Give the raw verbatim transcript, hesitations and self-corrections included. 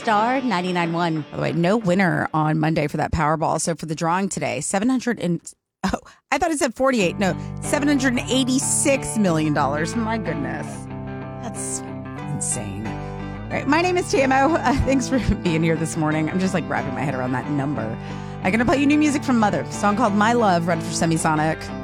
Star ninety-nine point one. By the way, no winner on Monday for that Powerball. So for the drawing today, seven hundred and oh, I thought it said forty-eight. No, seven hundred eighty-six million dollars. My goodness. That's insane. All right, my name is Tamo. Uh, thanks for being here this morning. I'm just like wrapping my head around that number. I'm going to play you new music from Mother, a song called My Love, read for Semisonic.